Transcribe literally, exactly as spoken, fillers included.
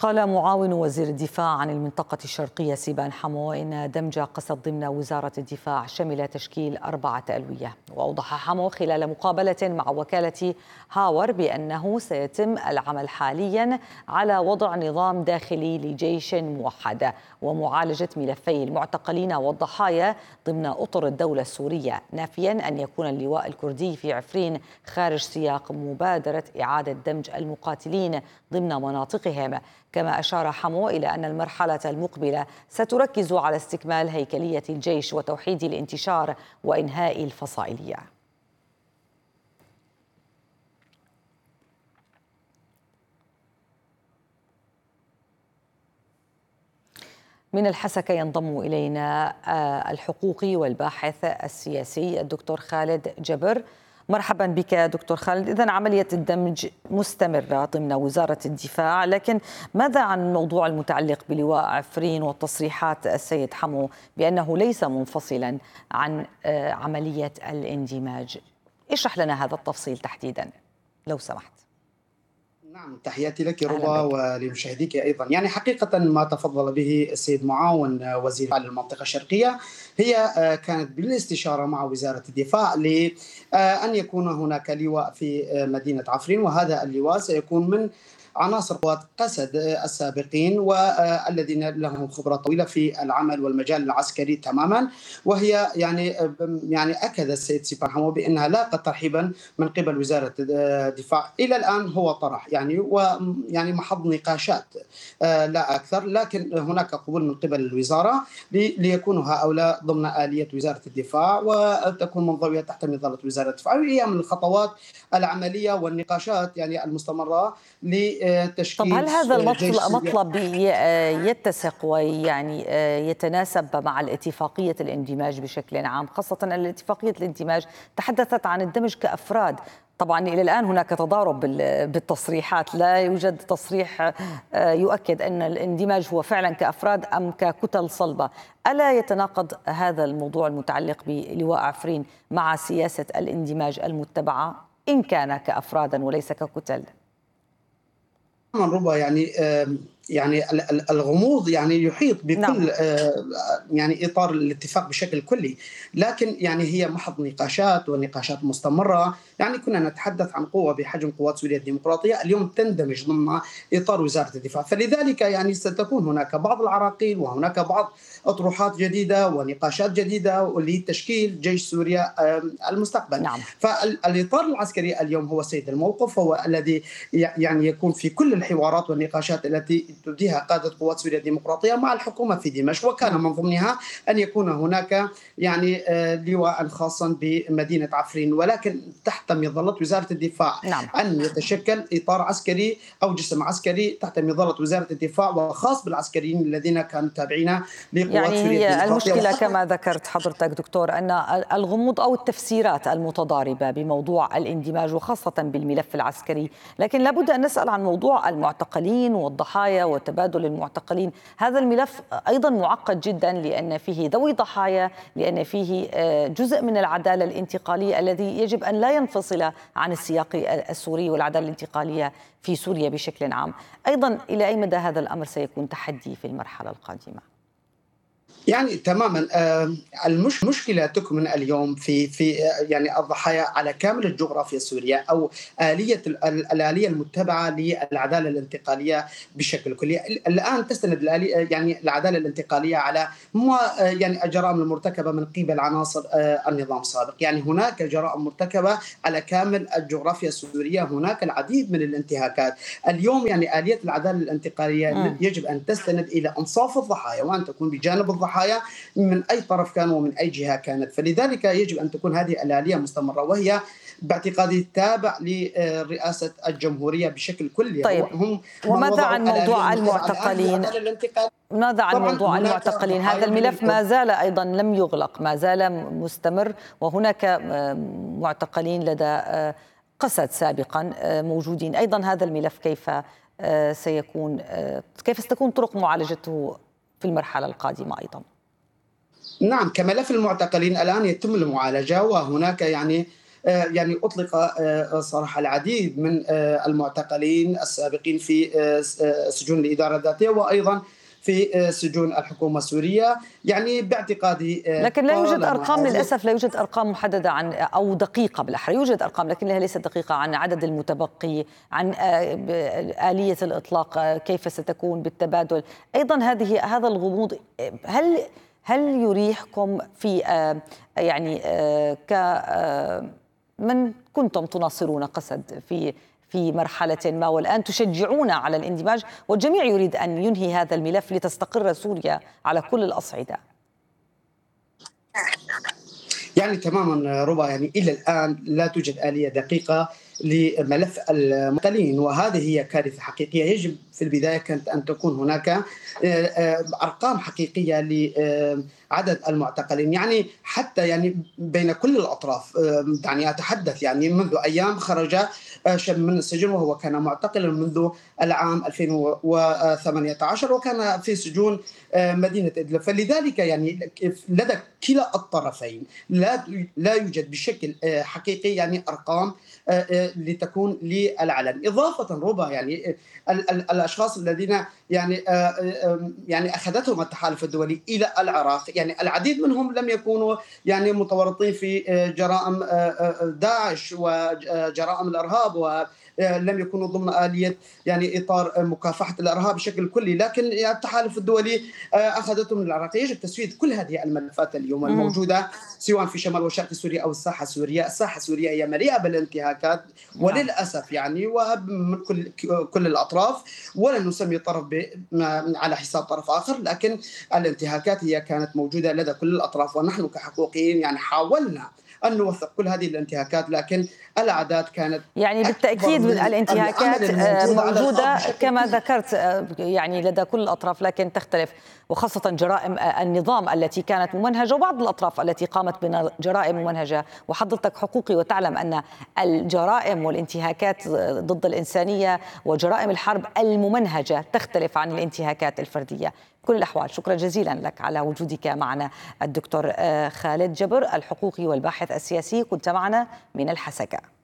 قال معاون وزير الدفاع عن المنطقة الشرقية سيبان حمو إن دمج قسد ضمن وزارة الدفاع شمل تشكيل أربعة ألوية. وأوضح حمو خلال مقابلة مع وكالة هاور بأنه سيتم العمل حاليا على وضع نظام داخلي لجيش موحد ومعالجة ملفي المعتقلين والضحايا ضمن أطر الدولة السورية، نافيا أن يكون اللواء الكردي في عفرين خارج سياق مبادرة إعادة دمج المقاتلين ضمن مناطقهم. كما أشار حمو إلى أن المرحلة المقبلة ستركز على استكمال هيكلية الجيش وتوحيد الانتشار وإنهاء الفصائلية. من الحسكة ينضم إلينا الحقوقي والباحث السياسي الدكتور خالد جبر. مرحبا بك دكتور خالد. إذن عملية الدمج مستمرة ضمن وزارة الدفاع، لكن ماذا عن الموضوع المتعلق بلواء عفرين وتصريحات السيد حمو بأنه ليس منفصلا عن عملية الاندماج؟ اشرح لنا هذا التفصيل تحديدا لو سمحت. نعم، تحياتي لك ربا ولمشاهديك أيضا. يعني حقيقة ما تفضل به السيد معاون وزير المنطقة الشرقية هي كانت بالاستشارة مع وزارة الدفاع لأن يكون هناك لواء في مدينة عفرين، وهذا اللواء سيكون من عناصر قوات قسد السابقين والذين لهم خبرة طويلة في العمل والمجال العسكري تماما. وهي يعني يعني أكد السيد سيبان حمو بأنها لاقت ترحيبا من قبل وزارة الدفاع. إلى الآن هو طرح يعني ويعني محض نقاشات لا أكثر، لكن هناك قبول من قبل الوزارة ليكونوا هؤلاء ضمن آلية وزارة الدفاع وتكون منضوية تحت مظلة وزارة الدفاع. وهي من الخطوات العملية والنقاشات يعني المستمرة لتشكيل. طب هل هذا المطلب يتسق ويعني يتناسب مع الاتفاقية الاندماج بشكل عام، خاصة أن الاتفاقية الاندماج تحدثت عن الدمج كأفراد؟ طبعا إلى الآن هناك تضارب بالتصريحات، لا يوجد تصريح يؤكد أن الاندماج هو فعلا كأفراد أم ككتل صلبة. ألا يتناقض هذا الموضوع المتعلق بلواء عفرين مع سياسة الاندماج المتبعة إن كان كأفرادا وليس ككتل؟ من ربما يعني يعني الغموض يعني يحيط بكل نعم. يعني إطار الاتفاق بشكل كلي، لكن يعني هي محض نقاشات ونقاشات مستمرة. يعني كنا نتحدث عن قوة بحجم قوات سوريا الديمقراطية اليوم تندمج ضمن إطار وزارة الدفاع، فلذلك يعني ستكون هناك بعض العراقيل وهناك بعض أطروحات جديدة ونقاشات جديدة لتشكيل جيش سوريا المستقبل. نعم. فالإطار العسكري اليوم هو سيد الموقف، هو الذي يعني يكون في كل الحوارات والنقاشات التي تديها قادة قوات سوريا الديمقراطية مع الحكومة في دمشق، وكان من ضمنها أن يكون هناك يعني لواء خاصا بمدينة عفرين، ولكن تحت مظلة وزارة الدفاع. نعم. أن يتشكل إطار عسكري أو جسم عسكري تحت مظلة وزارة الدفاع وخاص بالعسكريين الذين كانوا تابعين لقوات يعني سوريا هي المشكلة كما ذكرت حضرتك دكتور أن الغموض أو التفسيرات المتضاربة بموضوع الاندماج وخاصة بالملف العسكري، لكن لابد أن نسأل عن موضوع المعتقلين والضحايا وتبادل المعتقلين. هذا الملف أيضا معقد جدا لأن فيه ذوي ضحايا، لأن فيه جزء من العدالة الانتقالية الذي يجب أن لا ينفصل عن السياق السوري والعدالة الانتقالية في سوريا بشكل عام. أيضا إلى أي مدى هذا الأمر سيكون تحدي في المرحلة القادمة؟ يعني تماما المشكله تكمن اليوم في في يعني الضحايا على كامل الجغرافيا السوريه او اليه الاليه المتبعه للعداله الانتقاليه بشكل كلي. الان تستند يعني العداله الانتقاليه على ما يعني الجرائم المرتكبه من قبل عناصر النظام السابق. يعني هناك جرائم مرتكبه على كامل الجغرافيا السوريه، هناك العديد من الانتهاكات. اليوم يعني اليه العداله الانتقاليه م. يجب ان تستند الى انصاف الضحايا وان تكون بجانب الضحايا من أي طرف كان ومن أي جهة كانت. فلذلك يجب أن تكون هذه الآلية مستمرة، وهي باعتقادي تابع لرئاسة الجمهورية بشكل كلي. طيب. هم وماذا عن موضوع المعتقلين؟ ماذا عن موضوع المعتقلين؟ هذا الملف ما زال أيضا لم يغلق، ما زال مستمر، وهناك معتقلين لدى قسد سابقا موجودين أيضا. هذا الملف كيف سيكون، كيف ستكون طرق معالجته في المرحلة القادمة أيضا؟ نعم، كملف المعتقلين الآن يتم المعالجة، وهناك يعني يعني أطلق صراحة العديد من المعتقلين السابقين في سجون الإدارة الذاتية وأيضا في سجون الحكومة السورية، يعني باعتقادي لكن لا يوجد طالما أرقام، هذه للأسف لا يوجد أرقام محددة عن أو دقيقة بالأحرى، يوجد أرقام لكنها ليست دقيقة عن عدد المتبقي، عن آلية الإطلاق كيف ستكون بالتبادل. أيضا هذه هذا الغموض هل هل يريحكم في يعني ك من كنتم تناصرون قسد في في مرحلة ما والآن تشجعون على الاندماج، والجميع يريد أن ينهي هذا الملف لتستقر سوريا على كل الأصعدة؟ يعني تماما ربا، يعني إلى الآن لا توجد آلية دقيقة لملف المعتقلين، وهذه هي كارثة حقيقية. يجب في البداية كانت أن تكون هناك أرقام حقيقية لعدد المعتقلين، يعني حتى يعني بين كل الأطراف. يعني أتحدث يعني منذ أيام خرج شاب من السجن وهو كان معتقلا منذ العام ألفين وثمانية عشر وكان في سجون مدينة إدلب، فلذلك يعني لدى كلا الطرفين لا لا يوجد بشكل حقيقي يعني أرقام لتكون للعلن. إضافة ربا يعني ال ال الأشخاص الذين يعني يعني أخذتهم التحالف الدولي إلى العراق، يعني العديد منهم لم يكونوا يعني متورطين في جرائم داعش وجرائم الإرهاب، ولم يكونوا ضمن آلية يعني إطار مكافحة الإرهاب بشكل كلي، لكن التحالف الدولي أخذتهم من العراق. يجب تسوية كل هذه الملفات اليوم الموجودة سواء في شمال وشرق سوريا أو الساحة السورية. الساحة السورية هي مليئة بالانتهاكات وللأسف يعني ومن كل كل الأطراف، ولن نسمي طرف على حساب طرف آخر، لكن الانتهاكات هي كانت موجودة لدى كل الأطراف، ونحن كحقوقيين يعني حاولنا أن نوثق كل هذه الانتهاكات، لكن الأعداد كانت يعني بالتأكيد الانتهاكات موجودة كما ذكرت يعني لدى كل الأطراف، لكن تختلف، وخاصة جرائم النظام التي كانت ممنهجة وبعض الأطراف التي قامت بجرائم ممنهجة. وحضرتك حقوقي وتعلم أن الجرائم والانتهاكات ضد الإنسانية وجرائم الحرب الممنهجة تختلف عن الانتهاكات الفردية. كل الأحوال شكرا جزيلا لك على وجودك معنا الدكتور خالد جبر الحقوقي والباحث السياسي، كنت معنا من الحسكة.